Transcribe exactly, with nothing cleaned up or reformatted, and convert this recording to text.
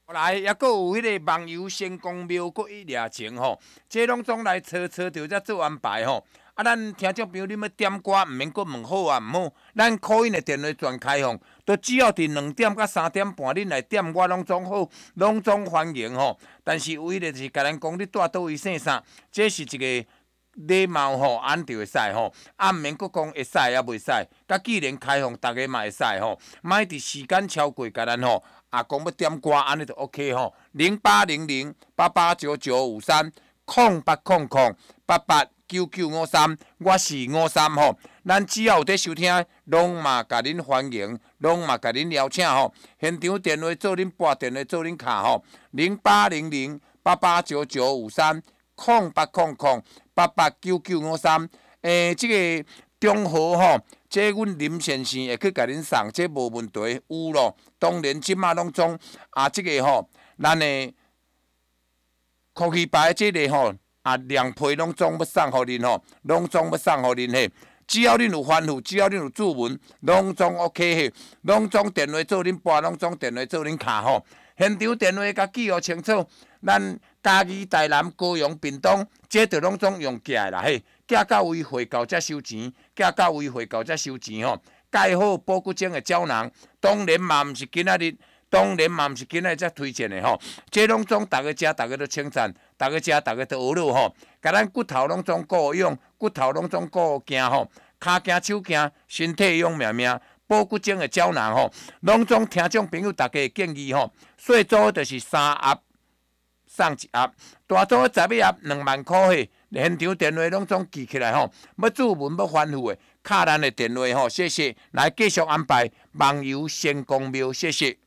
来，抑阁有迄个网游仙公庙，阁一掠情吼，这拢总来撮撮着才做安排吼。啊，咱听众朋友，你要点歌，毋免阁问好啊，毋好。咱可以的电话全开放，都只要伫两点到三点半，恁来点我拢总好，拢总欢迎吼。但是唯一的就是甲咱讲，你住倒位姓啥，这是一个礼貌吼，安就会使吼。啊，毋免阁讲会使也袂使，甲既然开放，逐个嘛会使吼。莫伫时间超过，甲咱吼。啊，讲要点歌，安尼就 OK 吼。零八零零八八九九五三空八空空八八九九五三，我是五三吼。咱只要有在收听，拢嘛甲恁欢迎，拢嘛甲恁邀请吼。现场电话做恁拨电话做恁卡吼。零八零零八八九九五三空八空空八八九九五三。诶，即、这个中和吼。这阮林先生会去甲恁送，这无问题，有咯。当然，即马拢总啊，即、这个吼，咱的科技牌即个吼啊，亮皮拢总要送互恁吼，拢总要送互恁嘿。只要恁有吩咐，只要恁有注文，拢总 OK 嘿，拢总电话做恁拨，拢总电话做恁卡吼。现场电话甲记号清楚，咱嘉义、台南、高雄、屏东，这着拢总用寄啦嘿。寄到位回到才收钱，寄到位回到才收钱吼。盖好保骨精的胶囊，当然嘛毋是今仔日，当然嘛毋是今仔日才推荐的吼。这拢总逐个食，逐个都称赞，逐个食，逐个都学乐吼。甲咱骨头拢总够用，骨头拢总够行吼，骹行手行，身体用命命。保骨精的胶囊吼，拢总听众朋友逐个建议吼，最早就是三盒送一盒，大组十一盒两万块嘿。现场电话拢总记起来吼，要注文要吩咐的，敲咱的电话吼，谢谢。来继续安排网游仙公庙，谢谢。